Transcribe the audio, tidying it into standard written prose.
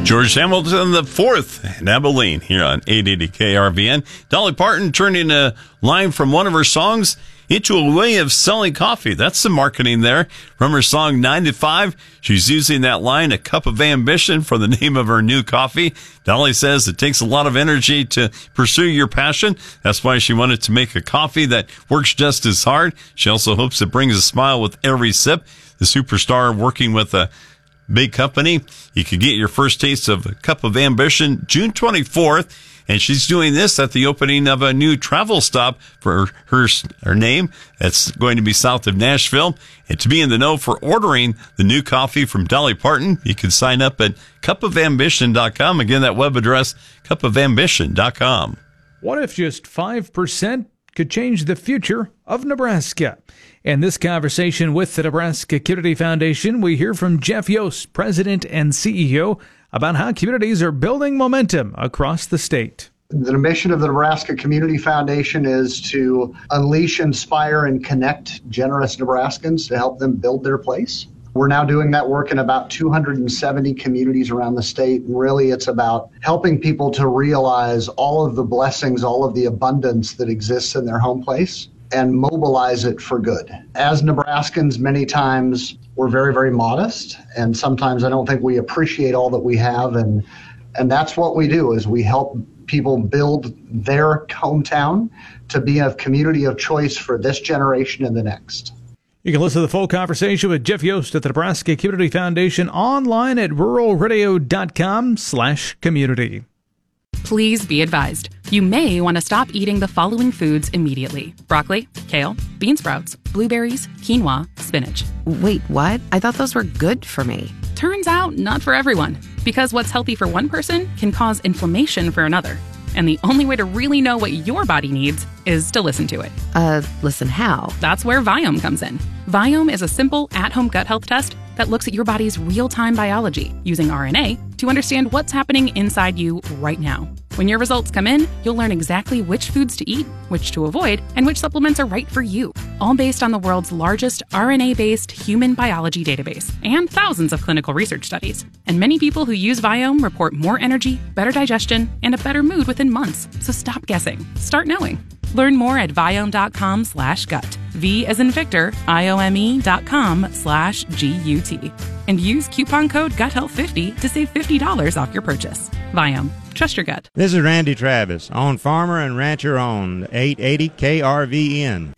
George Hamilton the Fourth in Abilene here on 880 KRVN. Dolly Parton turning a line from one of her songs into a way of selling coffee. That's the marketing there. From her song 9 to 5, she's using that line, a cup of ambition, for the name of her new coffee. Dolly says it takes a lot of energy to pursue your passion. That's why she wanted to make a coffee that works just as hard. She also hopes it brings a smile with every sip. The superstar working with a big company. You can get your first taste of a cup of ambition June 24th. And she's doing this at the opening of a new travel stop for her name. That's going to be south of Nashville. And to be in the know for ordering the new coffee from Dolly Parton, you can sign up at cupofambition.com. Again, that web address, cupofambition.com. What if just 5% could change the future of Nebraska? In this conversation with the Nebraska Community Foundation, we hear from Jeff Yost, President and CEO, about how communities are building momentum across the state. The mission of the Nebraska Community Foundation is to unleash, inspire, and connect generous Nebraskans to help them build their place. We're now doing that work in about 270 communities around the state. And really, it's about helping people to realize all of the blessings, all of the abundance that exists in their home place and mobilize it for good. As Nebraskans, many times we're very, very modest, and sometimes I don't think we appreciate all that we have, and that's what we do, is we help people build their hometown to be a community of choice for this generation and the next. You can listen to the full conversation with Jeff Yost at the Nebraska Community Foundation online at ruralradio.com/community. Please be advised, you may want to stop eating the following foods immediately: broccoli, kale, bean sprouts, blueberries, quinoa, spinach. Wait, what? I thought those were good for me. Turns out, not for everyone, because what's healthy for one person can cause inflammation for another. And the only way to really know what your body needs is to listen to it. Listen how? That's where Viome comes in. Viome is a simple, at-home gut health test that looks at your body's real-time biology using RNA to understand what's happening inside you right now. When your results come in, you'll learn exactly which foods to eat, which to avoid, and which supplements are right for you, all based on the world's largest RNA-based human biology database and thousands of clinical research studies. And many people who use Viome report more energy, better digestion, and a better mood within months. So stop guessing. Start knowing. Learn more at viome.com/gut. V as in Victor, IOME.com/GUT. And use coupon code GUTHEALTH50 to save $50 off your purchase. Viome. Trust your gut. This is Randy Travis on Farmer and Rancher owned 880 KRVN.